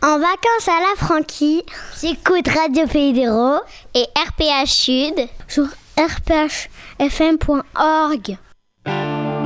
En vacances à la Franquie, j'écoute Radio Pays des Raux et RPH Sud sur rphfm.org.